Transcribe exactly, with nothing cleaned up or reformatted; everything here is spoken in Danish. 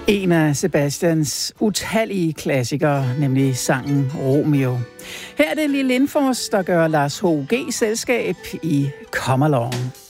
En af Sebastians utallige klassikere, nemlig sangen Romeo. Her er det Lille Lindfors, der gør Lars H G selskab i Come Along.